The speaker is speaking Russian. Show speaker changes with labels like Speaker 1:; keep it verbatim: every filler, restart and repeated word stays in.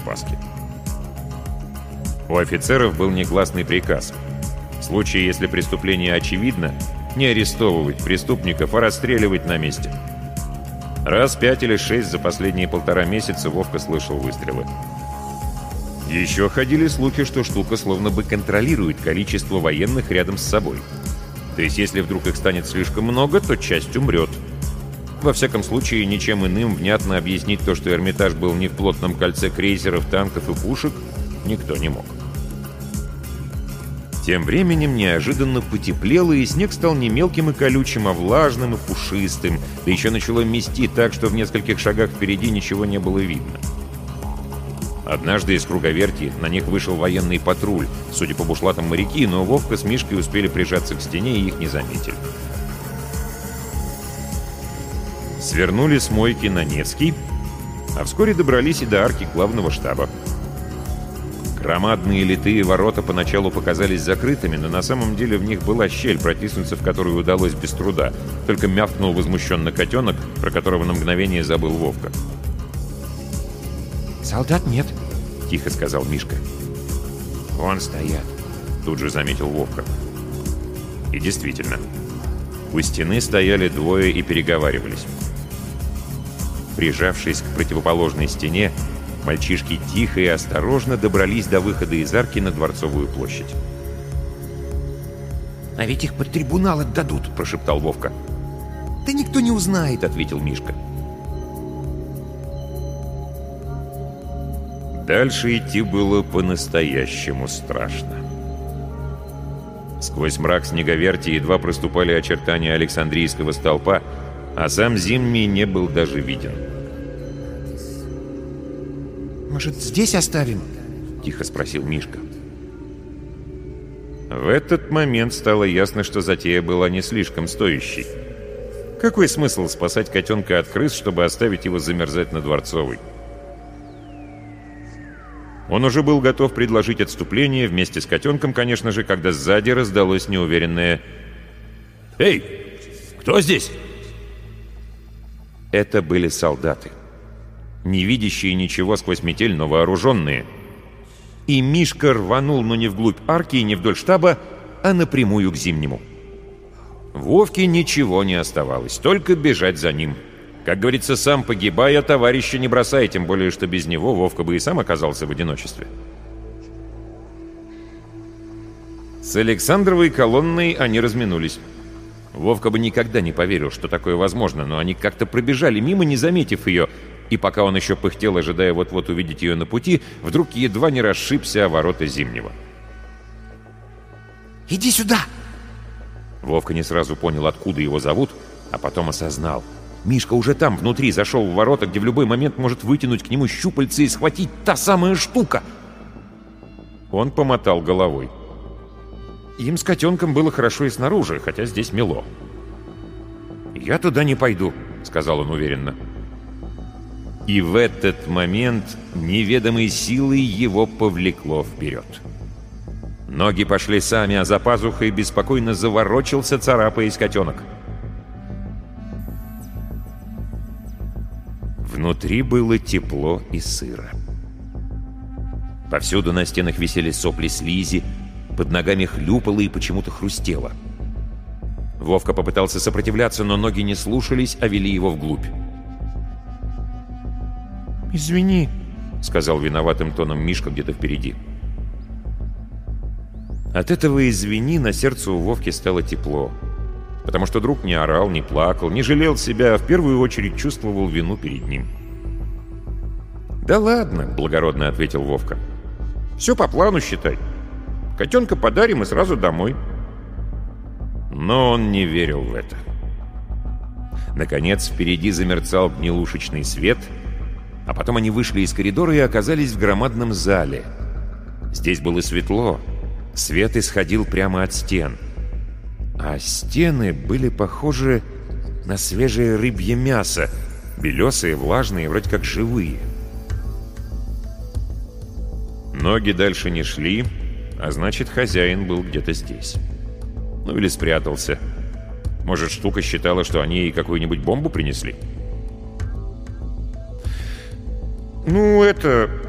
Speaker 1: закваски. У офицеров был негласный приказ. В случае, если преступление очевидно, не арестовывать преступников, а расстреливать на месте. Раз пять или шесть за последние полтора месяца Вовка слышал выстрелы. Еще ходили слухи, что штука словно бы контролирует количество военных рядом с собой. То есть, если вдруг их станет слишком много, то часть умрет. Во всяком случае, ничем иным внятно объяснить то, что Эрмитаж был не в плотном кольце крейсеров, танков и пушек, никто не мог. Тем временем неожиданно потеплело, и снег стал не мелким и колючим, а влажным и пушистым, да еще начало мести так, что в нескольких шагах впереди ничего не было видно. Однажды из круговерти на них вышел военный патруль, судя по бушлатам моряки, но Вовка с Мишкой успели прижаться к стене и их не заметили. Свернули с мойки на Невский, а вскоре добрались и до арки главного штаба. Громадные литые ворота поначалу показались закрытыми, но на самом деле в них была щель, протиснуться в которую удалось без труда. Только мявкнул возмущенно котенок, про которого на мгновение забыл Вовка.
Speaker 2: «Солдат нет»,
Speaker 1: — тихо сказал Мишка.
Speaker 2: «Вон стоят»,
Speaker 1: — тут же заметил Вовка. И действительно, у стены стояли двое и переговаривались. Прижавшись к противоположной стене, мальчишки тихо и осторожно добрались до выхода из арки на Дворцовую площадь.
Speaker 2: «А ведь их под трибунал отдадут», —
Speaker 1: прошептал Вовка.
Speaker 2: «Да никто не узнает», — ответил Мишка.
Speaker 1: Дальше идти было по-настоящему страшно. Сквозь мрак снеговерти едва проступали очертания Александрийского столпа, а сам Зимний не был даже виден.
Speaker 2: «Может, здесь оставим?»
Speaker 1: — тихо спросил Мишка. В этот момент стало ясно, что затея была не слишком стоящей. Какой смысл спасать котенка от крыс, чтобы оставить его замерзать на Дворцовой? Он уже был готов предложить отступление, вместе с котенком, конечно же, когда сзади раздалось неуверенное «Эй, кто здесь?» Это были солдаты. Не видящие ничего сквозь метель, но вооруженные. И Мишка рванул, но не вглубь арки и не вдоль штаба, а напрямую к Зимнему. Вовке ничего не оставалось, только бежать за ним. Как говорится, сам погибая, товарища не бросай, тем более, что без него Вовка бы и сам оказался в одиночестве. С Александровой колонной они разминулись. Вовка бы никогда не поверил, что такое возможно, но они как-то пробежали мимо, не заметив ее, и пока он еще пыхтел, ожидая вот-вот увидеть ее на пути, вдруг едва не расшибся о ворота Зимнего.
Speaker 2: «Иди сюда!»
Speaker 1: Вовка не сразу понял, откуда его зовут, а потом осознал. Мишка уже там, внутри, зашел в ворота, где в любой момент может вытянуть к нему щупальца и схватить та самая штука. Он помотал головой. Им с котенком было хорошо и снаружи, хотя здесь мело. «Я туда не пойду», — сказал он уверенно. И в этот момент неведомой силой его повлекло вперед. Ноги пошли сами, а за пазухой беспокойно заворочился, царапаясь котенок. Внутри было тепло и сыро. Повсюду на стенах висели сопли слизи, под ногами хлюпало и почему-то хрустело. Вовка попытался сопротивляться, но ноги не слушались, а вели его вглубь.
Speaker 2: «Извини»,
Speaker 1: — сказал виноватым тоном Мишка где-то впереди. От этого «извини» на сердце у Вовки стало тепло, потому что друг не орал, не плакал, не жалел себя, а в первую очередь чувствовал вину перед ним. «Да ладно», — благородно ответил Вовка. «Все по плану, считай. Котенка подарим и сразу домой». Но он не верил в это. Наконец, впереди замерцал гнилушечный свет, а потом они вышли из коридора и оказались в громадном зале. Здесь было светло, свет исходил прямо от стен. А стены были похожи на свежее рыбье мясо, белесые, влажные, вроде как живые. Ноги дальше не шли, а значит, хозяин был где-то здесь. Ну или спрятался. Может, штука считала, что они ей какую-нибудь бомбу принесли? «Ну, это...»